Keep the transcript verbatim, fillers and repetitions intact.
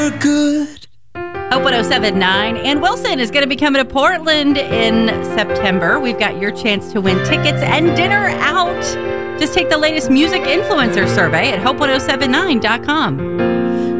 Good. Hope one oh seven point nine and Wilson is going to be coming to Portland in September. We've got your chance to win tickets and dinner out. Just take the latest music influencer survey at hope one oh seven nine dot com.